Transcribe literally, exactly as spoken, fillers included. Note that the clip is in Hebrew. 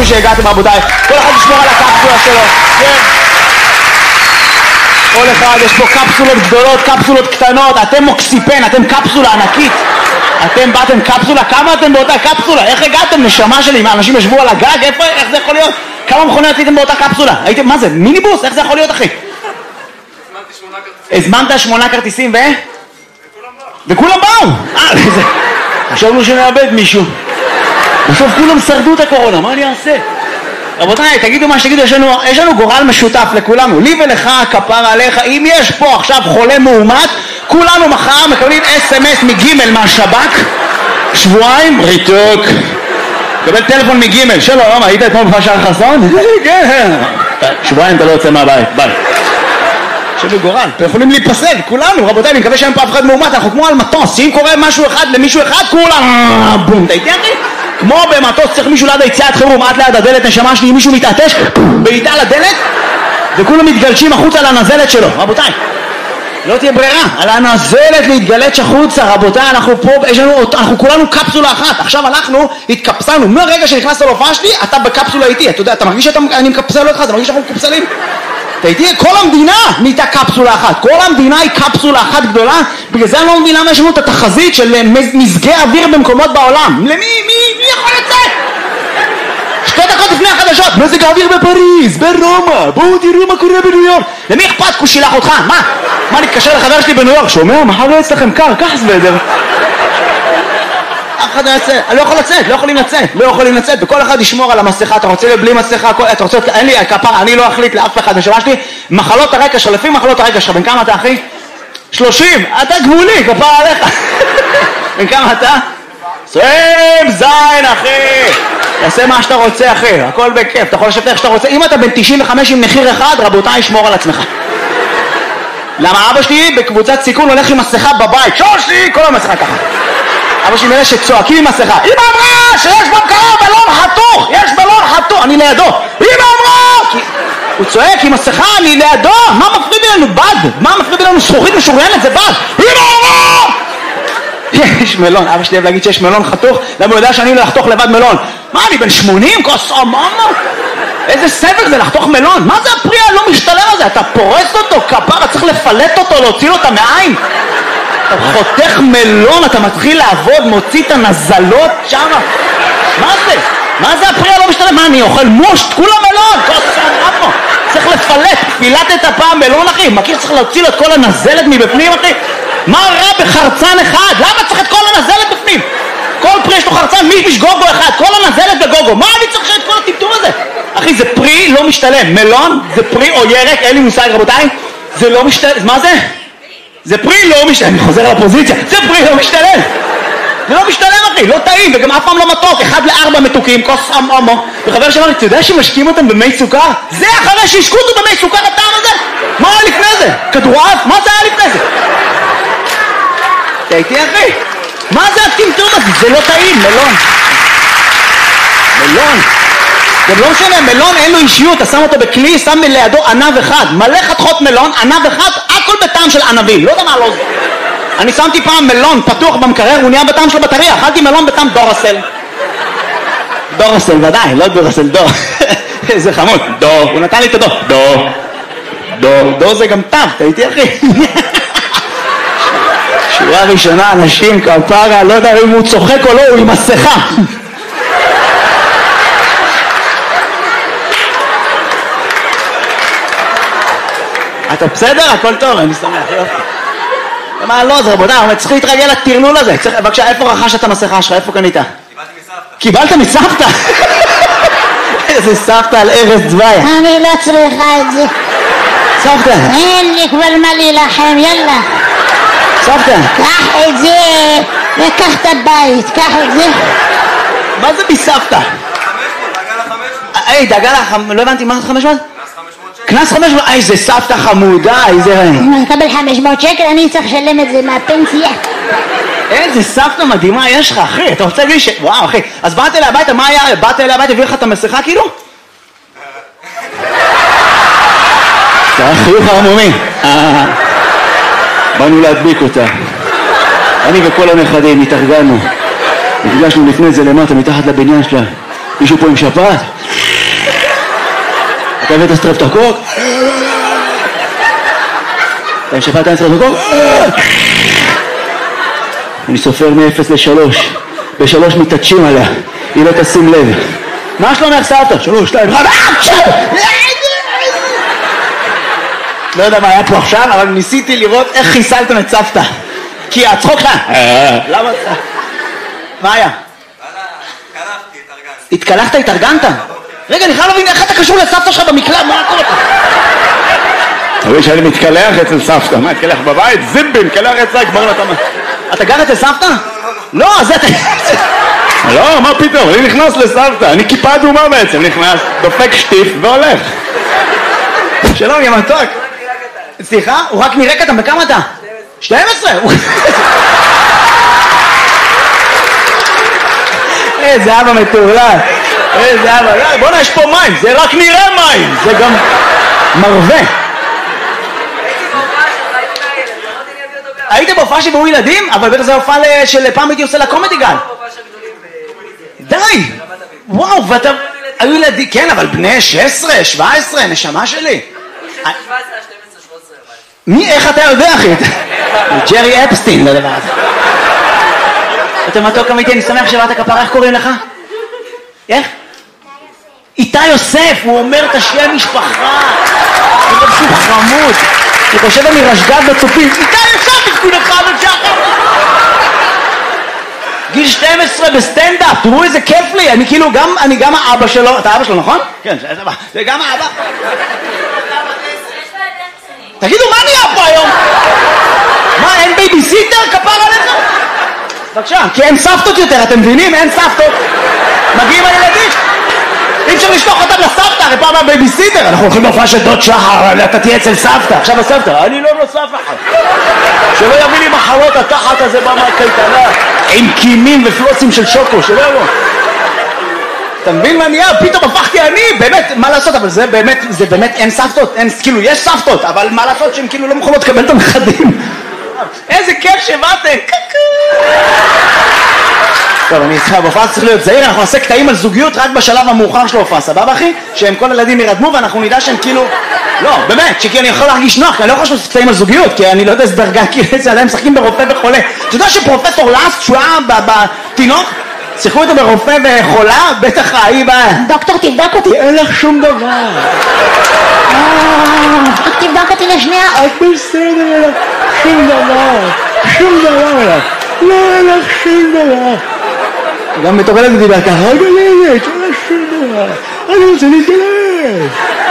שהגעתם רבותיי. כל אחד ישמור על הקפסולה שלו. כן. כל אחד, יש פה קפסולות גדולות, קפסולות קטנות, אתם מוקסיפן, אתם קפסולה ענקית. אתם באתם קפסולה, כמה אתם באותה קפסולה? איך הגעתם? נשמה שלי, מה, אנשים ישבו על הגג? איפה, איך זה יכול להיות? כמה מכוניות הייתם באותה קפסולה? הייתם, מה זה, מיניבוס? איך זה יכול להיות, אחי? הזמנתי שמונה כרטיסים. הזמנת שמונה כרטיסים ו... וכולם באו! אה, זה... חשבנו שנאבד מישהו. בסוף כולם שרדו את הקורונה, מה אני אעשה? רבותיי, תגידו מה שתגידו, יש לנו, יש לנו גורל משותף לכולנו, לי ולך, כפרה עליך, אם יש פה עכשיו חולה מאומת, כולנו מחר מקבלים אס אם אס מגימל מהשב"כ, שבועיים, ריתוק, קבל טלפון מגימל, שלום, היית אתמול בפשער חסון? כן, שבועיים אתה לא יוצא מהבית, ביי. שבו גורל, אתם יכולים להיפסל, כולנו, רבותיי, אני מקווה שאין פה אף אחד מאומת, אנחנו כמו על מטוס, שאם קורה משהו אחד למישהו אחד, כולם, בום, אתה איתי אחי? כמו במטוס צריך מישהו ליד היציאת חירום, עד ליד הדלת, נשמה שלי, מישהו מתעטש, בעיטה לדלת, וכולם מתגלשים החוצה על הנזלת שלו, רבותיי. לא תהיה ברירה, על הנזלת להתגלש החוצה, רבותיי, אנחנו פה, יש לנו, אנחנו כולנו קפסולה אחת, עכשיו הלכנו, התקפסלנו, מהרגע שנכנסת להופעה שלי, אתה בקפסולה איתי, אתה יודע, אתה מרגיש שאני מקפסל אותך, אתה מרגיש שאנחנו מקפסלים? אתה איתי, כל המדינה נהייתה קפסולה אחת, כל המדינה היא קפסולה אחת גדולה, בגלל זה אני לא מבין למה יש לנו את התחזית של מזגי אוויר במקומות בעולם. למי, מי, מי יכול לצאת? שתי דקות לפני החדשות, מזג האוויר בפריז, ברומא, בואו תראו מה קורה בניו יורק. למי אכפת? הוא שילח אותך, מה? מה, נתקשר לחבר שלי בניו יורק, שומע, מחר לא אצלכם קר, קח סוודר. אף אחד לא יצא, אני לא יכול לצאת, לא יכולים לצאת, לא יכולים לצאת, וכל אחד ישמור על המסכה, אתה רוצה בלי מסכה, אתה רוצה, אין לי, כפרה, אני לא אחליט לאף אחד, נשמה שלי, מחלות הרקע שלך, לפי מחלות הרקע שלך, בן כמה אתה אחי? שלושים, אתה גבולי, כפרה עליך. בן כמה אתה? עשרים, זין אחי, תעשה מה שאתה רוצה אחי, הכל בכיף, אתה יכול לשבת איך שאתה רוצה, אם אתה בן תשעים וחמש עם מחיר אחד, רבותיי, שמור על עצמך. למה אבא שלי בקבוצת סיכון הולך עם מסכה בבית, שושי, כל המסכה ככה. אבא שלי מאלה שצועקים עם מסכה, אמא אמרה שיש במקרוב בלון חתוך, יש בלון חתוך, אני לידו, אמא אמרה, כי... הוא צועק עם מסכה, אני לידו, מה מפריד לנו? בד, מה מפריד לנו? זכוכית משוריינת, זה בד, אמא אמרה! יש מלון, אבא שלי אוהב להגיד שיש מלון חתוך, למה הוא יודע שאני לא לחתוך לבד מלון? מה, אני בן שמונים? כוס אממה? איזה סבל זה לחתוך מלון? מה זה הפרי הלא משתלם הזה? אתה פורס אותו, כפרה, צריך לפלט אותו, להוציא לו את המעיים. אתה חותך מלון, אתה מתחיל לעבוד, מוציא את הנזלות שם. מה זה? מה זה הפרי הלא משתלם? מה, אני אוכל מושט? כולה מלון, כוס אממה. צריך לפלט, פילטת הפעם מלון אחי, מכיר שצריך להוציא לו את כל הנזלת מבפנים אחי? מה רע בחרצן אחד? למה צריך את כל הנזלת בפנים? כל פרי יש לו חרצן, מיש גוגו אחד, כל הנזלת בגוגו, מה אני צריך את כל הטמטום הזה? אחי, זה פרי לא משתלם, מלון זה פרי או ירק, אין לי מושג רבותיי, זה לא משתלם, מה זה? זה פרי לא משתלם, אני חוזר לפוזיציה, זה פרי לא משתלם, זה לא משתלם אחי, לא טעים, וגם אף פעם לא מתוק, אחד לארבע מתוקים, כוס אמו, וחבר שאמר לי, אתה יודע שמשקים אותם במי סוכר? זה אחרי שהשקו אותו במי סוכר הטעם הזה? מה היה לפני זה? כדורעף? מה זה היה לפני זה? אתה איתי אחי? מה זה הטמטום הזה? זה לא טעים, מלון. מלון. גם לא משנה, מלון אין לו אישיות, אתה שם אותו בכלי, שם לידו ענב אחד. מלא חתכות מלון, ענב אחד, הכל בטעם של ענבים. לא יודע מה לא זה. אני שמתי פעם מלון פתוח במקרר, הוא נהיה בטעם של בטריה. אכלתי מלון בטעם דורסל. דורסל, ודאי, לא דורסל, דור. איזה חמוד. דור, הוא נתן לי את הדור. דור. דור, דור זה גם טב, אתה איתי אחי? שורה ראשונה, אנשים כפרה, לא יודע אם הוא צוחק או לא, הוא עם מסכה. אתה בסדר? הכל טוב, אני שמח, יופי. מה לא, זה רבודה, אבל צריך להתרגל לטרלול הזה. בבקשה, איפה רכשת את המסכה שלך? איפה קנית? קיבלת מסבתא. קיבלת מסבתא? איזה סבתא על ארץ דווי. אני לא צריכה את זה. סבתא. אין לי כבר מה להילחם, יאללה. סבתא. קח את זה, וקח את הבית, קח את זה. מה זה מסבתא? היי, דאגה לך, לא הבנתי, מה זה חמש מאות? קנס חמש מאות? איזה סבתא חמודה, איזה... אם אני אקבל חמש מאות שקל, אני צריך לשלם את זה מהפנסיה. איזה סבתא מדהימה יש לך, אחי, אתה רוצה להגיד ש... וואו, אחי, אז באת אליי הביתה, מה היה? באת אליי הביתה, הביא לך את המסכה כאילו? זה היה חיוך ערמומי. באנו להדביק אותה. אני וכל הנכדים התארגנו. נפגשנו לפני זה למטה, מתחת לבניין שלה. מישהו פה עם שפעת? אתה הבאת סטרפטוקוק? אתה שפעת סטרפטוקוק? אני סופר מ-אפס לשלוש. בשלוש מתעטשים עליה, היא לא תשים לב. מה שלומך סבתא? שלוש, שתיים, אחד, לא יודע מה היה פה עכשיו, אבל ניסיתי לראות איך חיסלתם את סבתא. כי הצחוק שלה... למה? מה היה? קלחתי, התארגנתי. התקלחת, התארגנת? רגע, אני חייב להבין איך אתה קשור לסבתא שלך במקלט, מה קורה פה? תראי שאני מתקלח אצל סבתא, מה, התקלח בבית? זיבי, מתקלח אצלה, כבר נתמה. אתה גר אצל סבתא? לא, זה אתה... לא, מה פתאום, אני נכנס לסבתא, אני כיפה אדומה בעצם, נכנס, דופק שטיף והולך. שלום, יא מתוק. סליחה? הוא רק נראה קטן, בכמה אתה? שתים עשרה. איזה אבא מטורלל. איזה אבא. בוא'נה, יש פה מים, זה רק נראה מים, זה גם מרווה. היית בהופעה שבאו ילדים? אבל בטח זה הופעה של פעם הייתי עושה לקומדי גל. די! וואו, ואתה... היו ילדים, כן, אבל בני שש עשרה, שבע עשרה, נשמה שלי. מי, איך אתה יודע, אחי? ג'רי אפסטין, לדבר הזה. אתה מתוק אמיתי, אני שמח שבאת כפרה, איך קוראים לך? איך? איתי יוסף, הוא אומר את השם משפחה. הוא אומר שהוא חמוד. אני חושב אני רשגב בצופים. איתי יוסף, תקון אחד עוד שחר. גיל שתים עשרה בסטנדאפ, תראו איזה כיף לי. אני כאילו גם, אני גם האבא שלו. אתה אבא שלו, נכון? כן, זה גם האבא. תגידו, מה נהיה פה היום? מה, אין בייביסיטר? כפר עליך? בבקשה, כי אין סבתות יותר, אתם מבינים? אין סבתות. מגיעים הילדים. אי אפשר לשלוח אותם לסבתא, הרי פעם הבייביסיטר. אנחנו הולכים להופעה של דוד שחר, אתה תהיה אצל סבתא. עכשיו הסבתא, אני לא נוסף אחד. שלא יביא לי מחלות התחת הזה בא מהקייטנה, עם קימים ופלוסים של שוקו, שלא יבוא. אתה מבין מה נהיה? פתאום הפכתי אני, באמת, מה לעשות? אבל זה באמת, זה באמת אין סבתות, אין, כאילו יש סבתות, אבל מה לעשות שהן כאילו לא מוכנות לקבל את הנכדים? איזה כיף שבאתם! טוב, אני איתך, בהופעה צריך להיות זהיר, אנחנו נעשה קטעים על זוגיות רק בשלב המאוחר של ההופעה, סבבה אחי? שהם כל הילדים ירדמו ואנחנו נדע שהם כאילו... לא, באמת, שכי אני יכול להרגיש נוח, כי אני לא יכול לעשות קטעים על זוגיות, כי אני לא יודע איזה דרגה, כי איזה עדיין משחקים ברופא וחולה. אתה יודע שפרופסור לאסט, שהוא היה בתינוק, שיחקו איתו ברופא וחולה, בטח ההיא ב... דוקטור, תבדוק אותי. אין לך שום דבר. רק תבדוק אותי לשנייה. את בסדר, שום דבר, שום דבר. לא, אין לך שום דבר. גם בתור ילד דיבר ככה, רגע, רגע, אין לך שום דבר. אני רוצה להתגלח.